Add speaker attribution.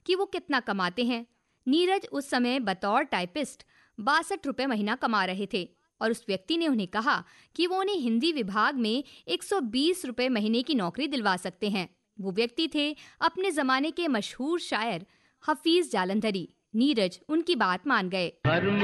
Speaker 1: कि वो कितना कमाते हैं। नीरज उस समय बतौर टाइपिस्ट 62 रुपए महीना कमा रहे थे और उस व्यक्ति ने उन्हें कहा कि वो उन्हें हिंदी विभाग में 120 रुपए महीने की नौकरी दिलवा सकते हैं। वो व्यक्ति थे अपने जमाने के मशहूर शायर हफीज जालंधरी। नीरज उनकी बात मान गए।